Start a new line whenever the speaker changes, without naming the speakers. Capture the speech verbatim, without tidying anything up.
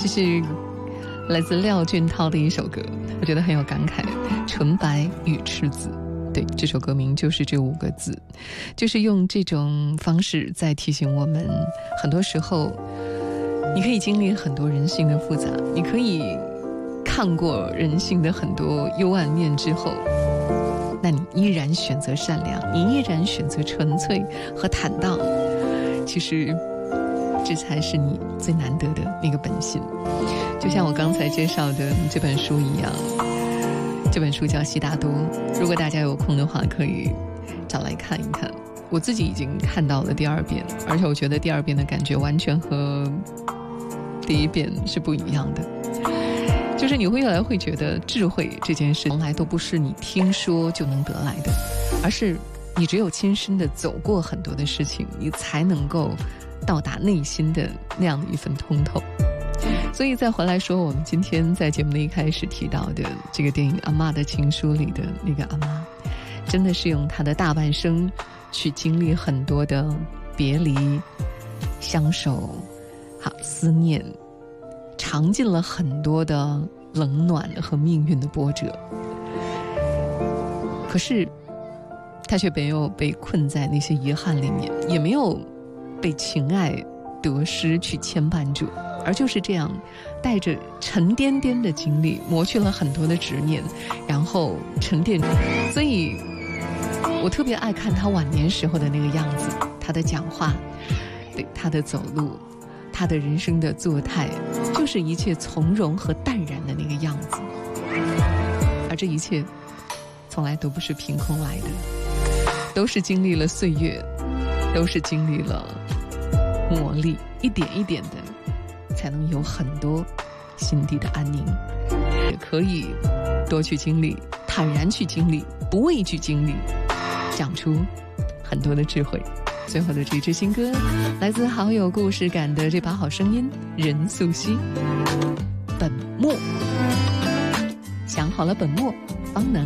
这是来自廖俊涛的一首歌，我觉得很有感慨，纯白与赤子。对，这首歌名就是这五个字，就是用这种方式在提醒我们，很多时候你可以经历很多人性的复杂，你可以看过人性的很多幽暗面之后，那你依然选择善良，你依然选择纯粹和坦荡，其实这才是你最难得的那个本性。就像我刚才介绍的这本书一样，这本书叫《悉达多》，如果大家有空的话可以找来看一看。我自己已经看到了第二遍，而且我觉得第二遍的感觉完全和第一遍是不一样的。就是你会越来会觉得智慧这件事从来都不是你听说就能得来的，而是你只有亲身的走过很多的事情，你才能够到达内心的那样的一份通透。所以再回来说我们今天在节目的一开始提到的这个电影《阿嬷的情书》里的那个阿嬷，真的是用她的大半生去经历很多的别离、相守、好思念，尝尽了很多的冷暖和命运的波折。可是她却没有被困在那些遗憾里面，也没有被情爱得失去牵绊住，而就是这样带着沉甸甸的经历，磨去了很多的执念，然后沉淀。所以我特别爱看他晚年时候的那个样子，他的讲话，对，他的走路，他的人生的作态，就是一切从容和淡然的那个样子。而这一切从来都不是凭空来的，都是经历了岁月，都是经历了磨砺，一点一点的才能有很多心底的安宁。也可以多去经历，坦然去经历，不畏惧经历，讲出很多的智慧。最后的这支新歌来自好有故事感的这把好声音，任素汐，本末。想好了本末方能